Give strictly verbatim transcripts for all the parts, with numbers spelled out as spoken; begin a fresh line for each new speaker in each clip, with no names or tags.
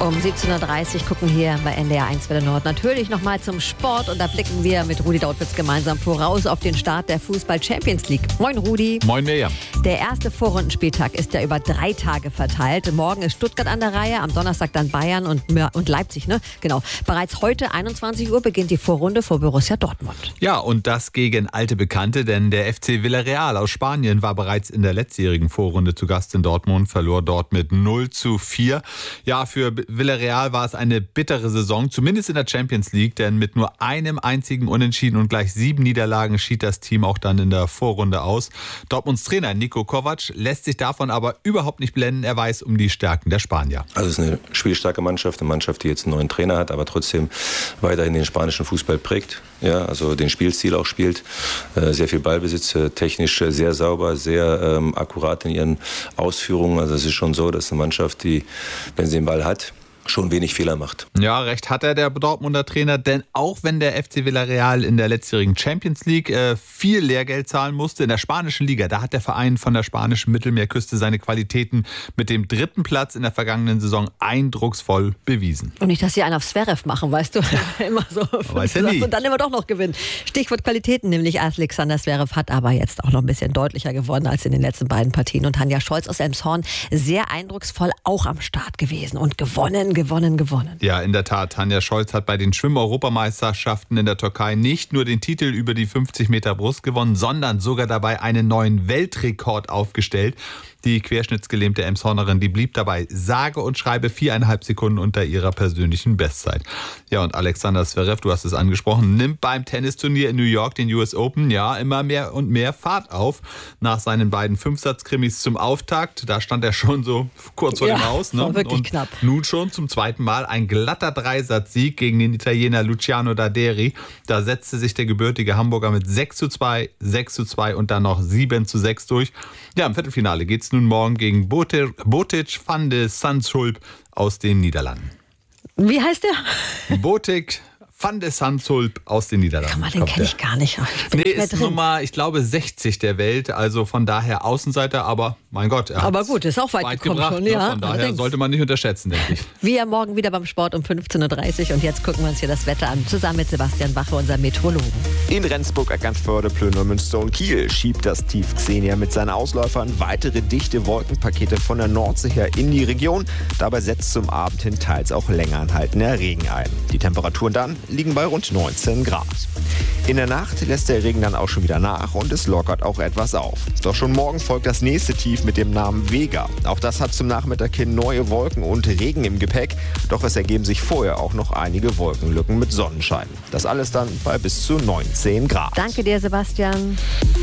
Um siebzehn Uhr dreißig gucken hier bei N D R eins Welle Nord natürlich nochmal zum Sport und da blicken wir mit Rudi Dautwitz gemeinsam voraus auf den Start der Fußball-Champions League. Moin Rudi.
Moin Mirjam.
Der erste Vorrundenspieltag ist ja über drei Tage verteilt. Morgen ist Stuttgart an der Reihe, am Donnerstag dann Bayern und, und Leipzig, ne? Genau. Bereits heute einundzwanzig Uhr beginnt die Vorrunde vor Borussia Dortmund.
Ja, und das gegen alte Bekannte, denn der F C Villarreal aus Spanien war bereits in der letztjährigen Vorrunde zu Gast in Dortmund, verlor dort mit null zu vier. Ja, für Villarreal war es eine bittere Saison, zumindest in der Champions League, denn mit nur einem einzigen Unentschieden und gleich sieben Niederlagen schied das Team auch dann in der Vorrunde aus. Dortmunds Trainer Niko Kovac lässt sich davon aber überhaupt nicht blenden. Er weiß um die Stärken der Spanier.
Also es ist eine spielstarke Mannschaft, eine Mannschaft, die jetzt einen neuen Trainer hat, aber trotzdem weiterhin den spanischen Fußball prägt. Ja, also den Spielstil auch spielt, sehr viel Ballbesitz, technisch sehr sauber, sehr ähm, akkurat in ihren Ausführungen. Also es ist schon so, dass eine Mannschaft, die, wenn sie den Ball hat, schon wenig Fehler macht.
Ja, recht hat er, der Dortmunder Trainer, denn auch wenn der F C Villarreal in der letztjährigen Champions League äh, viel Lehrgeld zahlen musste, in der spanischen Liga, da hat der Verein von der spanischen Mittelmeerküste seine Qualitäten mit dem dritten Platz in der vergangenen Saison eindrucksvoll bewiesen.
Und nicht, dass sie einen auf Zverev machen, weißt du, immer so
weiß ja nie.
Und dann immer doch noch gewinnen. Stichwort Qualitäten, nämlich Alexander Zverev hat aber jetzt auch noch ein bisschen deutlicher gewonnen als in den letzten beiden Partien und Tanja Scholz aus Elmshorn sehr eindrucksvoll auch am Start gewesen und gewonnen. Gewonnen, gewonnen.
Ja, in der Tat. Tanja Scholz hat bei den Schwimm-Europameisterschaften in der Türkei nicht nur den Titel über die fünfzig Meter Brust gewonnen, sondern sogar dabei einen neuen Weltrekord aufgestellt. Die querschnittsgelähmte Elmshornerin, die blieb dabei sage und schreibe viereinhalb Sekunden unter ihrer persönlichen Bestzeit. Ja, und Alexander Zverev, du hast es angesprochen, nimmt beim Tennisturnier in New York, den U S Open, ja, immer mehr und mehr Fahrt auf. Nach seinen beiden Fünfsatzkrimis zum Auftakt, da stand er schon so kurz vor
ja,
dem Aus. Ne?
War wirklich
und
knapp.
Nun schon zum zweiten Mal ein glatter Dreisatzsieg gegen den Italiener Luciano Daderi. Da setzte sich der gebürtige Hamburger mit sechs zu zwei, sechs zu zwei und dann noch sieben zu sechs durch. Ja, im Viertelfinale geht's nun morgen gegen Botic van de Zandschulp aus den Niederlanden.
Wie heißt der?
Botic van de Zandschulp aus den Niederlanden.
Kann man, den kenne ich gar nicht. Ich bin
nee,
nicht mehr
ist
drin.
Nummer, ich glaube, sechzig der Welt. Also von daher Außenseiter, aber mein Gott. Er
aber gut, ist auch weit, weit gekommen
gebracht,
schon.
Ne?
Ja,
von daher
allerdings.
sollte man nicht unterschätzen, denke ich.
Wir morgen wieder beim Sport um fünfzehn Uhr dreißig und jetzt gucken wir uns hier das Wetter an, zusammen mit Sebastian Wache, unserem Meteorologen.
In Rendsburg, Eckernförde, Plön, Münster und Kiel schiebt das Tief Xenia mit seinen Ausläufern weitere dichte Wolkenpakete von der Nordsee her in die Region. Dabei setzt zum Abend hin teils auch länger anhaltender Regen ein. Die Temperaturen dann liegen bei rund neunzehn Grad. In der Nacht lässt der Regen dann auch schon wieder nach und es lockert auch etwas auf. Doch schon morgen folgt das nächste Tief mit dem Namen Vega. Auch das hat zum Nachmittag hin neue Wolken und Regen im Gepäck. Doch es ergeben sich vorher auch noch einige Wolkenlücken mit Sonnenschein. Das alles dann bei bis zu neunzehn Grad.
Danke dir, Sebastian.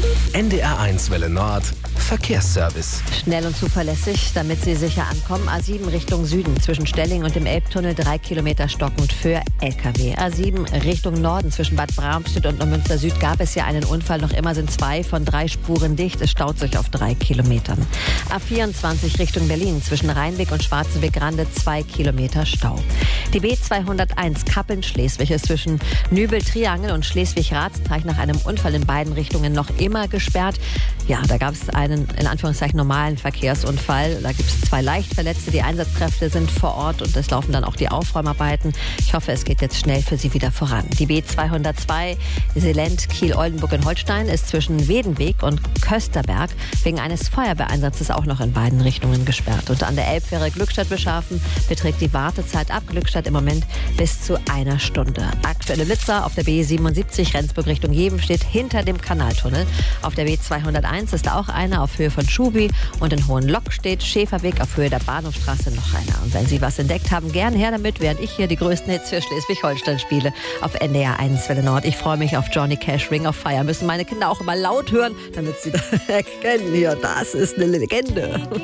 N D R eins Welle Nord Verkehrsservice.
Schnell und zuverlässig, damit Sie sicher ankommen. A sieben Richtung Süden zwischen Stelling und dem Elbtunnel drei Kilometer stockend für L K W. A sieben Richtung Norden zwischen Bad Bramstedt und Neumünster Süd gab es ja einen Unfall. Noch immer sind zwei von drei Spuren dicht. Es staut sich auf drei Kilometern. A vierundzwanzig Richtung Berlin zwischen Rheinweg und Schwarzenweg-Rande zwei Kilometer Stau. Die B zweihunderteins Kappeln-Schleswig ist zwischen Nübel-Triangel und Schleswig-Ratsteich nach einem Unfall in beiden Richtungen noch immer gesperrt. Ja, da gab es einen in Anführungszeichen normalen Verkehrsunfall. Da gibt es zwei Leichtverletzte. Die Einsatzkräfte sind vor Ort und es laufen dann auch die Aufräumarbeiten. Ich hoffe, es geht jetzt schnell für Sie wieder voran. Die B zweihundertzwei Selent Kiel-Oldenburg in Holstein ist zwischen Wedenweg und Kösterberg wegen eines Feuerwehreinsatzes auch noch in beiden Richtungen gesperrt. Und an der Elbfähre Glückstadt-Beschafen beträgt die Wartezeit ab Glückstadt im Moment bis zu einer Stunde. Aktuelle Blitzer auf der B siebenundsiebzig Rendsburg Richtung Jeven steht hinter dem Kanaltunnel. Auf der B zweihunderteins ist auch einer auf Höhe von Schubi und in Hohenlock steht Schäferweg auf Höhe der Bahnhofstraße noch einer. Und wenn Sie was entdeckt haben, gern her damit, während ich hier die größten Hits für Schleswig-Holstein spiele auf N D R eins Welle Nord. Ich freue mich auf Johnny Cash, Ring of Fire. Müssen meine Kinder auch immer laut hören, damit sie das erkennen hier. Das ist eine Legende.